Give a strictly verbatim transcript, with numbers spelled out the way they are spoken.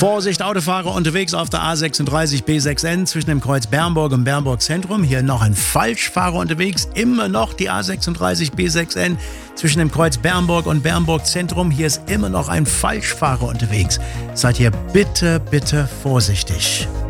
Vorsicht, Autofahrer unterwegs auf der A sechsunddreißig B sechs N zwischen dem Kreuz Bernburg und Bernburg Zentrum. Hier noch ein Falschfahrer unterwegs. Immer noch die A sechsunddreißig B sechs N zwischen dem Kreuz Bernburg und Bernburg Zentrum. Hier ist immer noch ein Falschfahrer unterwegs. Seid ihr bitte, bitte vorsichtig.